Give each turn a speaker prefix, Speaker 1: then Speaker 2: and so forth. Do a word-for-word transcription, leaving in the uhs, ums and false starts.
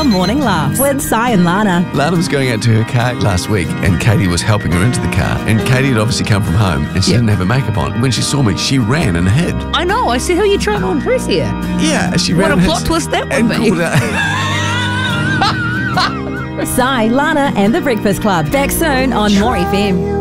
Speaker 1: Morning Laughs with Si and Lana.
Speaker 2: Lana was going out to her car last week and Katie was helping her into the car. And Katie had obviously come from home and she
Speaker 3: Yep.
Speaker 2: didn't have her makeup on. When she saw me, she ran and hid.
Speaker 3: I know. I said, who are you trying to impress here?
Speaker 2: Yeah, she
Speaker 3: What
Speaker 2: ran
Speaker 3: a
Speaker 2: and hid
Speaker 3: plot twist that would
Speaker 2: and
Speaker 3: be.
Speaker 2: called out.
Speaker 1: Si, Lana and the Breakfast Club. Back soon on More F M.